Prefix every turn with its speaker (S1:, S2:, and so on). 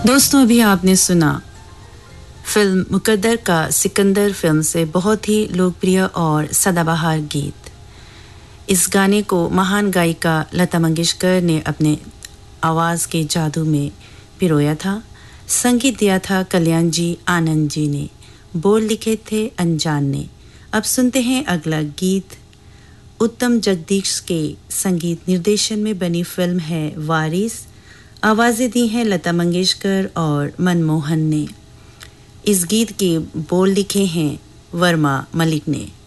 S1: दोस्तों अभी आपने सुना फिल्म मुकद्दर का सिकंदर फिल्म से बहुत ही लोकप्रिय और सदाबहार गीत। इस गाने को महान गायिका लता मंगेशकर ने अपने आवाज़ के जादू में पिरोया था। संगीत दिया था कल्याण जी आनंद जी ने, बोल लिखे थे अनजान ने। अब सुनते हैं अगला गीत। उत्तम जगदीश के संगीत निर्देशन में बनी फिल्म है वारिस। आवाज़ें दी हैं लता मंगेशकर और मनमोहन ने। इस गीत के बोल लिखे हैं वर्मा मलिक ने।